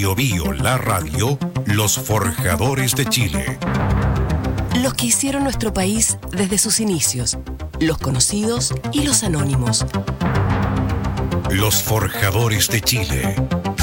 Bio Bio, la radio, los forjadores de Chile. Los que hicieron nuestro país desde sus inicios, los conocidos y los anónimos. Los forjadores de Chile.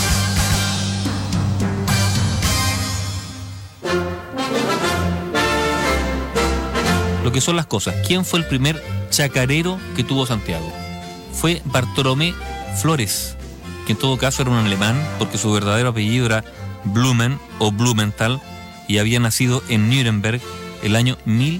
Lo que son las cosas. ¿Quién fue el primer chacarero que tuvo Santiago? Fue Bartolomé Flores, que en todo caso era un alemán, porque su verdadero apellido era Blumen o Blumenthal, y había nacido en Nuremberg el año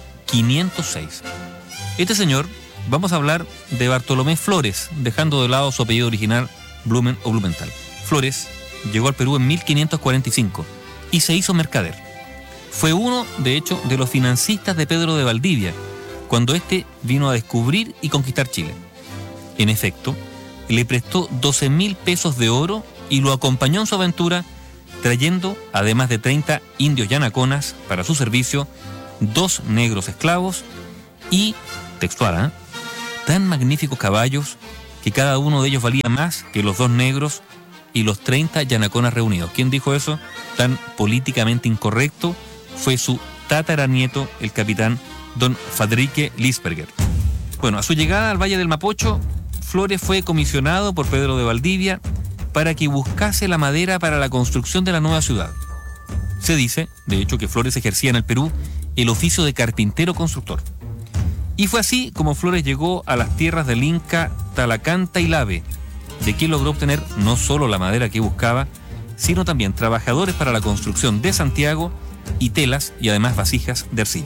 1506. Este señor, vamos a hablar de Bartolomé Flores, dejando de lado su apellido original, Blumen o Blumenthal. Flores llegó al Perú en 1545 y se hizo mercader. Fue uno, de hecho, de los financistas de Pedro de Valdivia, cuando éste vino a descubrir y conquistar Chile. En efecto, le prestó 12.000 pesos de oro y lo acompañó en su aventura, trayendo, además de 30 indios yanaconas para su servicio, 2 negros esclavos y, textual, tan magníficos caballos que cada uno de ellos valía más que los 2 negros y los 30 yanaconas reunidos. ¿Quién dijo eso? Tan políticamente incorrecto fue su tataranieto, el capitán don Fadrique Lisperger. Bueno, a su llegada al Valle del Mapocho, Flores fue comisionado por Pedro de Valdivia para que buscase la madera para la construcción de la nueva ciudad. Se dice, de hecho, que Flores ejercía en el Perú el oficio de carpintero constructor. Y fue así como Flores llegó a las tierras del Inca Talacanta y Lave, de quien logró obtener no solo la madera que buscaba, sino también trabajadores para la construcción de Santiago y telas y además vasijas de arcilla.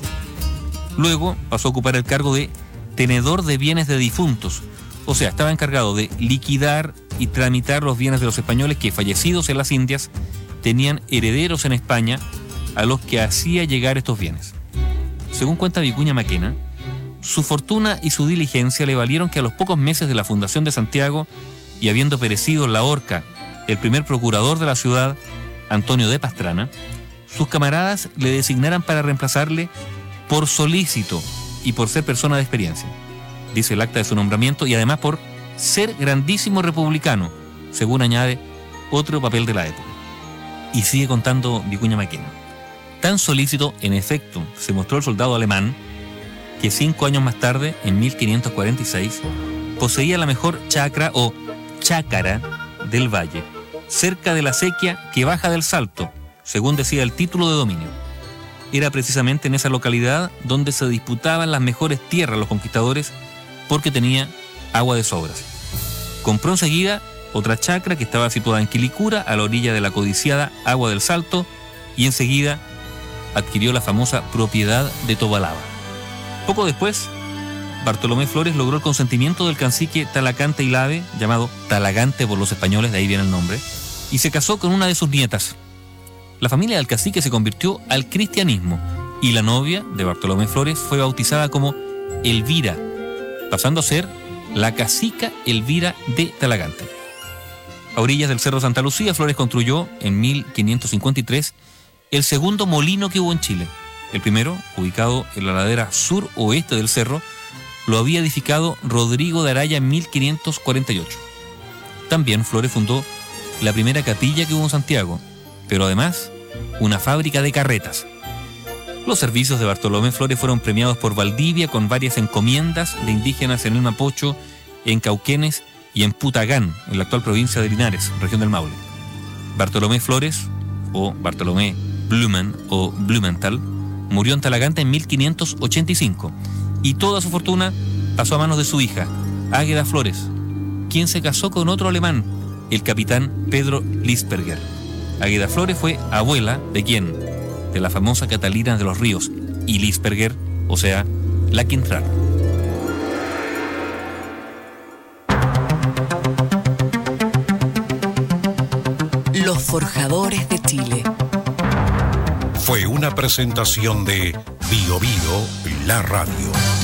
Luego pasó a ocupar el cargo de tenedor de bienes de difuntos, o sea, estaba encargado de liquidar y tramitar los bienes de los españoles que, fallecidos en las Indias, tenían herederos en España a los que hacía llegar estos bienes. Según cuenta Vicuña Maquena, su fortuna y su diligencia le valieron que a los pocos meses de la fundación de Santiago, y habiendo perecido en la horca el primer procurador de la ciudad, Antonio de Pastrana, sus camaradas le designaran para reemplazarle por solícito y por ser persona de experiencia, dice el acta de su nombramiento, y además por ser grandísimo republicano, según añade otro papel de la época. Y sigue contando Vicuña Maquena. Tan solícito, en efecto, se mostró el soldado alemán que 5 años más tarde, en 1546, poseía la mejor chacra o chácara del valle, cerca de la acequia que baja del Salto, según decía el título de dominio. Era precisamente en esa localidad donde se disputaban las mejores tierras los conquistadores, porque tenía agua de sobras. Compró enseguida otra chacra que estaba situada en Quilicura, a la orilla de la codiciada Agua del Salto, y enseguida adquirió la famosa propiedad de Tobalaba. Poco después, Bartolomé Flores logró el consentimiento del cacique Talacante y Lave, llamado Talagante por los españoles, de ahí viene el nombre, y se casó con una de sus nietas. La familia del cacique se convirtió al cristianismo y la novia de Bartolomé Flores fue bautizada como Elvira, pasando a ser la cacica Elvira de Talagante. A orillas del Cerro Santa Lucía, Flores construyó en 1553 el segundo molino que hubo en Chile. El primero, ubicado en la ladera sur-oeste del cerro, lo había edificado Rodrigo de Araya en 1548. También Flores fundó la primera capilla que hubo en Santiago, pero además una fábrica de carretas. Los servicios de Bartolomé Flores fueron premiados por Valdivia con varias encomiendas de indígenas en el Mapocho, en Cauquenes y en Putagán, en la actual provincia de Linares, región del Maule. Bartolomé Flores, o Bartolomé Blumen o Blumenthal, murió en Talagante en 1585 y toda su fortuna pasó a manos de su hija, Águeda Flores, quien se casó con otro alemán, el capitán Pedro Lisperger. Águeda Flores fue abuela de ¿quién? De la famosa Catalina de los Ríos, y Lisperger, o sea, la Quintral. Los forjadores de Chile. Fue una presentación de Bio Bio, la radio.